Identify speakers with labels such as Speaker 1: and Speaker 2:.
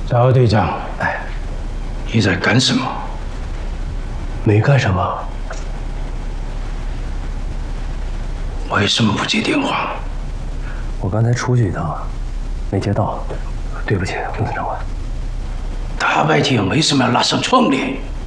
Speaker 1: 赵队长，
Speaker 2: 哎，
Speaker 1: 你在干什么？
Speaker 2: 没干什么。
Speaker 1: 为什么不接电话？
Speaker 2: 我刚才出去一趟，没接到，对不起，公司长官。
Speaker 1: 大白天为什么要拉上窗帘？